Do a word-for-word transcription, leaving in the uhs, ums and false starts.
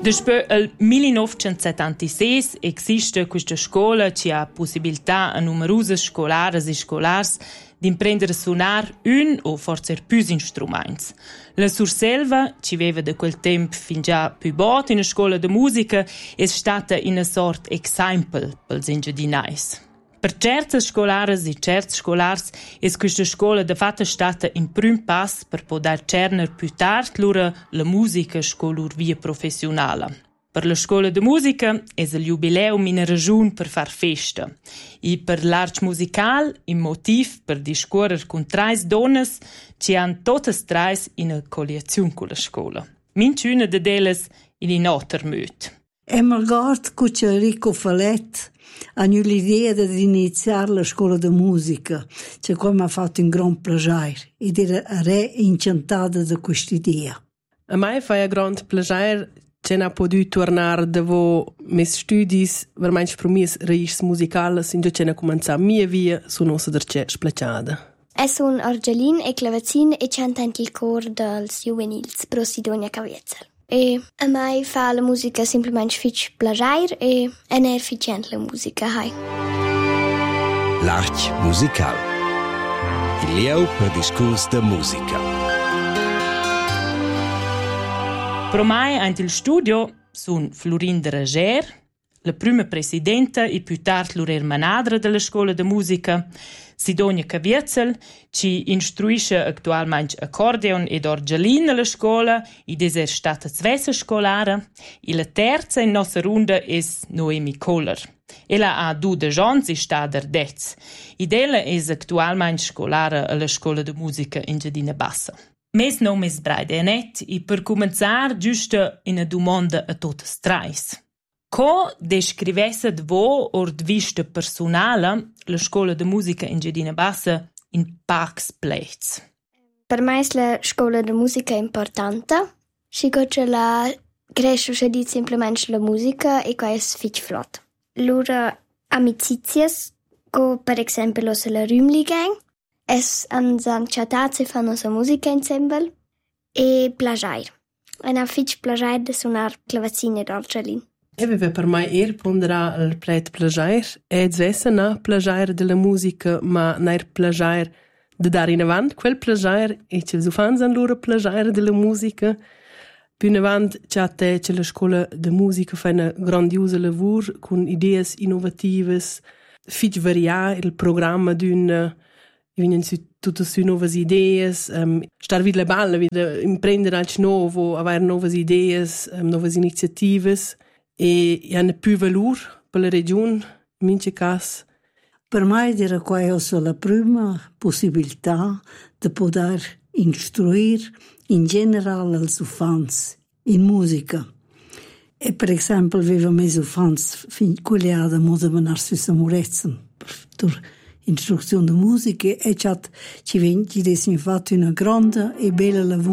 Después il millinovecentosettantaseis existe questa scuola che ha possibilità a numerose scolares e scolars di imprendere a suonar un o forse più strumenti. La Surselva, ci aveva da quel tempo fin già più bot in una scuola di musica, è stata in una sorta esempio per gli ingegneris. Per certe scolares e certi scolars è questa scuola de fatta stata in prim pass per poter cerner più tardi loro la musica scolur via professionale. Per la scuola de musica è il jubileum in ragione per far festa. E per l'art musical il motiv per discorrere con tre donne che hanno tutte tre in una collezione con la scuola. Mince una de elles in un altro modo. E malgrado che Rico Fallet hanno l'idea di iniziare la scuola di musica, che come ha fatto un gran piacere ed era re incantata da questa idea. A me fa un gran piacere che non ho potuto tornare dopo i miei studi, veramente per me raici musicali, in cui ho cominciato la mia via su nostra derce splacciata. E sono Argelin e Clavacin e canto anche il coro dels juvenils pro Sidonia Caviezel. E a me fa la musica semplicemente fitch piacere e è efficiente la musica. Hai. L'art musical. Il lieu per discurs de musica. Per me, anche il studio, sono Florin de Rager, la prima presidenta e più tardi l'urermanadra della scuola di musica, Sidonia Caviezel, ci istruisce attualmente accordeon ed orgelin nella scuola ed è stata svessa scolara, e la terza in nostra ronda è Noemi Kohler. Ella ha due giorni e sta ad Ardez, ed ella è attualmente scolara alla scuola di musica in Giardina Bassa. Mes nome è Braide Anet e per cominciare giusto una domanda a tutte tre. Co descrivesse di voi or di vista personale la scuola di musica in Giardina Bassa in Parks Place? Per me è la scuola di musica importante, perché la cresce di semplicemente la musica e che è fitch flott. Loro amicizie, come per esempio la Rümligang, es an san chatat se fanno sa musica insieme e plagiare. È un fitch plagiare di suonar clavacine ed orgelin. E vive per me er pondera il plet plagiare e zvessa na plagiare della musica, ma nair plagiare de dar in avant quel plagiare e che fans an loro plagiare della musica. Più in avant c'è te che la scuola di musica fa una grandiosa lavoro con idee innovative, fitch variare il programma d'un vengono tutte su nuove idee, um, star vid la balla, vid imprendere al nuovo, avere nuove idee, um, nuove iniziative e hanno più valore per la regione, in mince caso. Per me era questa la prima possibilità di poter istruire in generale gli ufans in musica. E per esempio, avevo messo ufans fin quelli a da moda manarsi sa murezza per istruzione di musica e ci avevamo fatto una grande e bella lavoro